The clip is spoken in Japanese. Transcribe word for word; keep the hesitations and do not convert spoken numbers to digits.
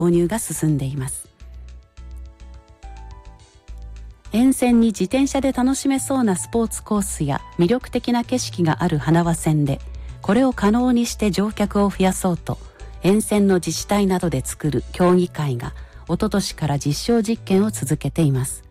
導入が進んでいます。沿線に自転車で楽しめそうなスポーツコースや魅力的な景色がある花輪線で、これを可能にして乗客を増やそうと、沿線の自治体などで作る協議会がおととしから実証実験を続けています。